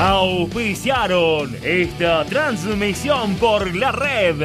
Auspiciaron esta transmisión por la red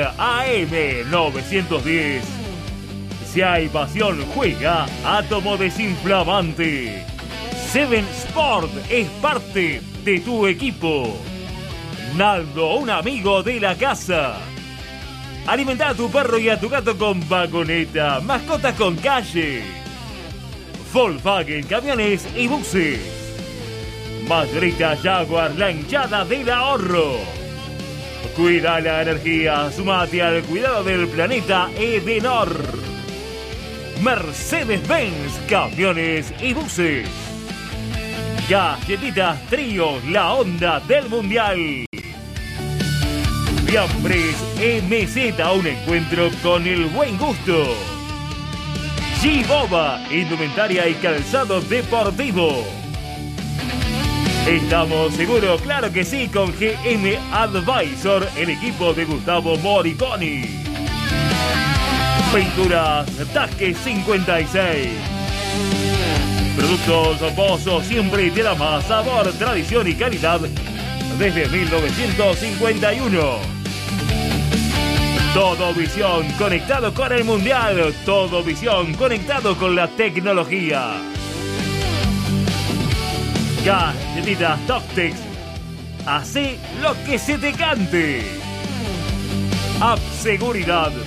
AM910. Si hay pasión, juega Átomo Desinflamante. Seven Sport es parte de tu equipo. Naldo, un amigo de la casa. Alimenta a tu perro y a tu gato con vagoneta. Mascotas con calle. Volkswagen Camiones y Buses. Mayorista Jaguar, la hinchada del ahorro. Cuida la energía, sumate al cuidado del planeta Edenor. Mercedes-Benz Camiones y Buses. Galletitas Trío, la onda del mundial. Fiambres MZ, un encuentro con el buen gusto. G-Boba, indumentaria y calzado deportivo. Estamos seguros, claro que sí, con GM Advisor, el equipo de Gustavo Moriconi. Pinturas Tasque 56. Productos Pozo, siempre te da más sabor, tradición y calidad desde 1951. Todo Visión conectado con el mundial. Todo Visión conectado con la tecnología. Galletitas Toptex. Hacé lo que se te cante. App Seguridad.